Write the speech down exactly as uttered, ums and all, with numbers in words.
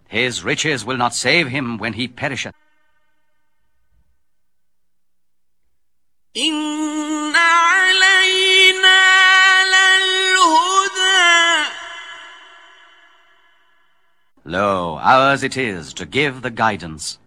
His riches will not save him when he perisheth. إن علينا للهدى. Lo, ours it is to give the guidance.